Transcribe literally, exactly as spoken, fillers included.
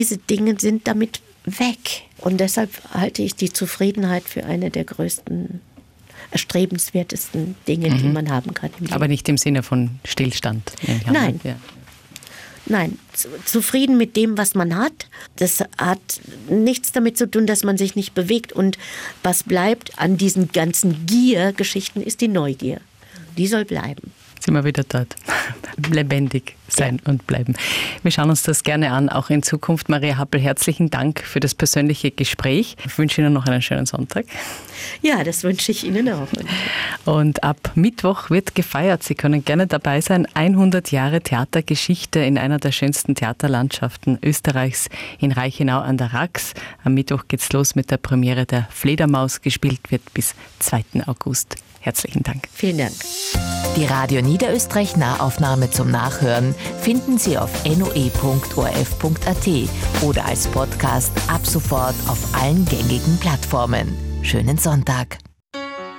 Diese Dinge sind damit weg. Und deshalb halte ich die Zufriedenheit für eine der größten, erstrebenswertesten Dinge, mhm. die man haben kann im Leben. Aber nicht im Sinne von Stillstand. Nein. Ja. Nein, zufrieden mit dem, was man hat. Das hat nichts damit zu tun, dass man sich nicht bewegt. Und was bleibt an diesen ganzen Gier-Geschichten, ist die Neugier. Die soll bleiben. Sind wir wieder dort. Lebendig sein ja. und bleiben. Wir schauen uns das gerne an, auch in Zukunft. Maria Happel, herzlichen Dank für das persönliche Gespräch. Ich wünsche Ihnen noch einen schönen Sonntag. Ja, das wünsche ich Ihnen auch. Und ab Mittwoch wird gefeiert. Sie können gerne dabei sein. hundert Jahre Theatergeschichte in einer der schönsten Theaterlandschaften Österreichs in Reichenau an der Rax. Am Mittwoch geht's los mit der Premiere der Fledermaus. Gespielt wird bis zweiten August. Herzlichen Dank. Vielen Dank. Die Radio Niederösterreich Nahaufnahme zum Nachhören finden Sie auf n o e punkt o r f punkt a t oder als Podcast ab sofort auf allen gängigen Plattformen. Schönen Sonntag.